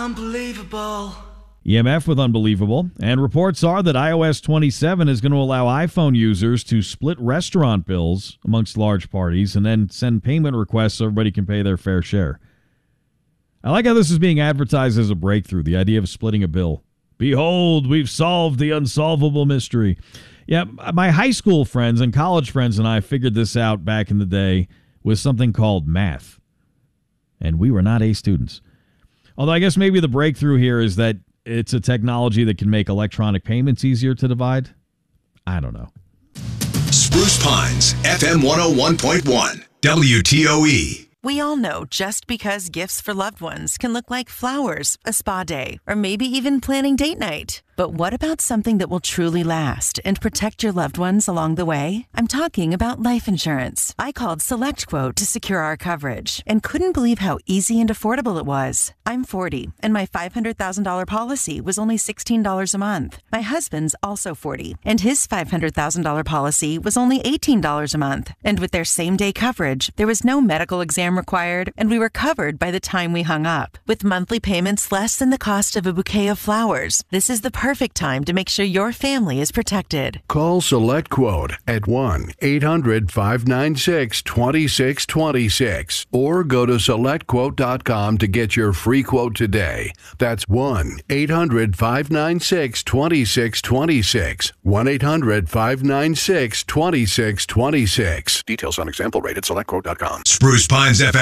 Unbelievable. EMF with Unbelievable. And reports are that iOS 27 is going to allow iPhone users to split restaurant bills amongst large parties and then send payment requests so everybody can pay their fair share. I like how this is being advertised as a breakthrough, the idea of splitting a bill. Behold, we've solved the unsolvable mystery. Yeah, my high school friends and college friends and I figured this out back in the day with something called math. And we were not A students. Although I guess maybe the breakthrough here is that it's a technology that can make electronic payments easier to divide. I don't know. Spruce Pines, FM 101.1, WTOE. We all know just because gifts for loved ones can look like flowers, a spa day, or maybe even planning date night. But what about something that will truly last and protect your loved ones along the way? I'm talking about life insurance. I called SelectQuote to secure our coverage and couldn't believe how easy and affordable it was. I'm 40, and my $500,000 policy was only $16 a month. My husband's also 40, and his $500,000 policy was only $18 a month. And with their same-day coverage, there was no medical exam required, and we were covered by the time we hung up. With monthly payments less than the cost of a bouquet of flowers, this is the perfect time to make sure your family is protected. Call SelectQuote at 1-800-596-2626 or go to SelectQuote.com to get your free quote today. That's 1-800-596-2626. 1-800-596-2626. Details on example rate at SelectQuote.com. Spruce Pines, FM